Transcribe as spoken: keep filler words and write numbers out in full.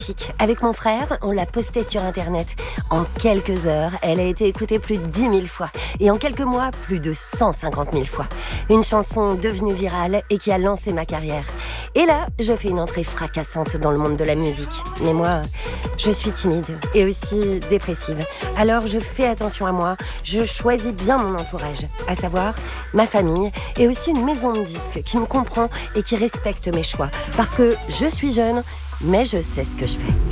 Avec mon frère, on l'a postée sur Internet. En quelques heures, elle a été écoutée plus de dix mille fois. Et en quelques mois, plus de cent cinquante mille fois. Une chanson devenue virale et qui a lancé ma carrière. Et là, je fais une entrée fracassante dans le monde de la musique. Mais moi, je suis timide et aussi dépressive. Alors je fais attention à moi, je choisis bien mon entourage. À savoir, ma famille et aussi une maison de disques qui me comprend et qui respecte mes choix. Parce que je suis jeune, mais je sais ce que je fais.